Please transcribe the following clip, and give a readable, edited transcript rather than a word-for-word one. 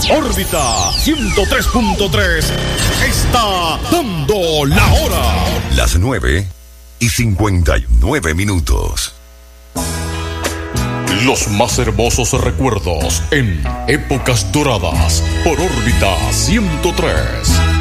Órbita 103.3 está dando la hora. Las 9:59. Los más hermosos recuerdos en épocas doradas por Órbita 103.